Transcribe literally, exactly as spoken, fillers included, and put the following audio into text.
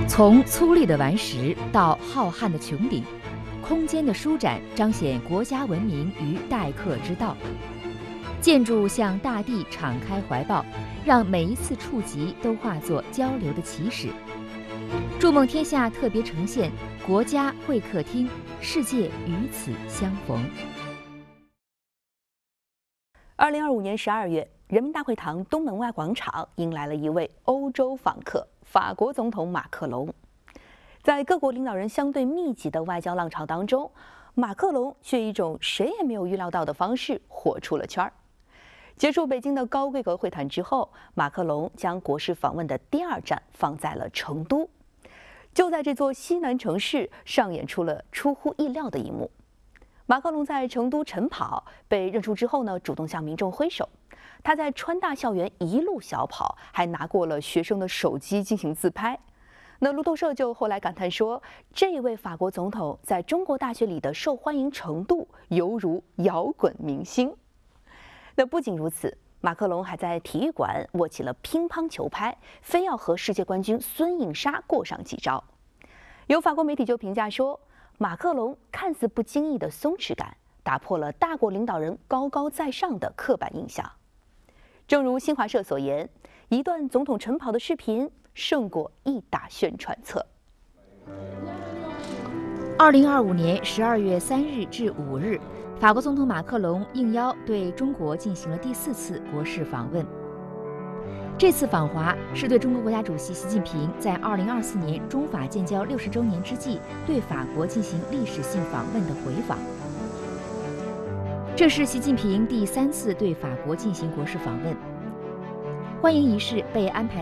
从粗粝的顽石到浩瀚的穹顶，空间的舒展彰显国家文明与待客之道。建筑向大地敞开怀抱，让每一次触及都化作交流的起始。筑梦天下特别呈现国家会客厅，世界与此相逢。 二零二五年十二月，人民大会堂东门外广场迎来了一位欧洲访客——法国总统马克龙。在各国领导人相对密集的外交浪潮当中，马克龙却以一种谁也没有预料到的方式火出了圈儿。结束北京的高规格会谈之后，马克龙将国事访问的第二站放在了成都。就在这座西南城市，上演出了出乎意料的一幕。马克龙在成都晨跑被认出之后呢，主动向民众挥手。他在川大校园一路小跑，还拿过了学生的手机进行自拍。那路透社就后来感叹说，这一位法国总统在中国大学里的受欢迎程度犹如摇滚明星。那不仅如此，马克龙还在体育馆握起了乒乓球拍，非要和世界冠军孙颖莎过上几招。有法国媒体就评价说，马克龙看似不经意的松弛感，打破了大国领导人高高在上的刻板印象。正如新华社所言，一段总统晨跑的视频胜过一打宣传册。 二零二五年十二月三日至五日，法国总统马克龙应邀对中国进行了第四次国事访问。这次访华是对中国国家主席习近平在二零二四年中法建交六十周年之际对法国进行历史性访问的回访。这是习近平第三次对法国进行国事访问，欢迎仪式被安排